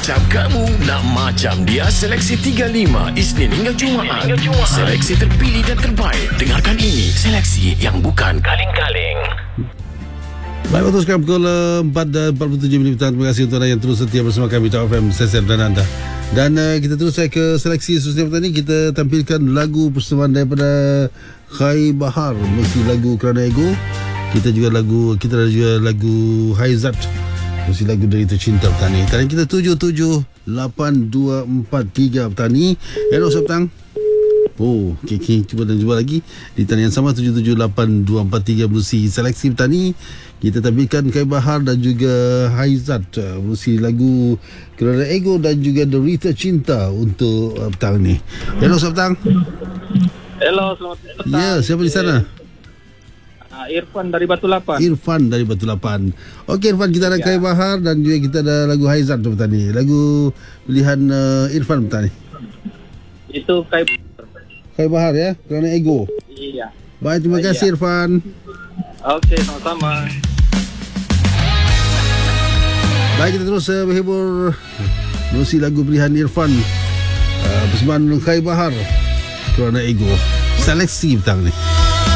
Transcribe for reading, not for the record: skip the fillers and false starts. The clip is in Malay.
Macam kamu, nak macam dia. Seleksi 35 Isnin hingga Jumaat. Seleksi terpilih dan terbaik. Dengarkan ini, seleksi yang bukan kaleng-kaleng. Baik, waktu sekarang pukul 4:47 petang. Terima kasih untuk anda yang terus setia bersama kami Top FM Sesir dan anda. Dan kita terus ke seleksi seterusnya petang ini. Kita tampilkan lagu persembahan daripada Khai Bahar, mesti lagu Kerana Ego. Kita ada juga lagu Haizat, mesti lagu Dari Tercinta petang ni. Talian kita 778243 petang ni. Hello petang. Oh, okay. Cuba lagi di talian sama 778243 musi seleksi petang ni. Kita tampilkan Khai Bahar dan juga Haizat, musi lagu Kerana Ego dan juga Derita Cinta untuk petang ni. Hello petang. Hello, selamat petang. Ya, siapa di sana? Irfan dari Batu Lapan. Okey Irfan, kita ada Khai Bahar dan juga kita ada lagu Haizat tu petang ni. Lagu pilihan Irfan petang ni. Itu Khai Bahar ya, Kerana Ego. Iya. Baik, terima kasih Irfan. Okey, sama-sama. Baik, kita terus berhibur menerusi lagu pilihan Irfan, persembahan Khai Bahar, Kerana Ego. Seleksi petang ni.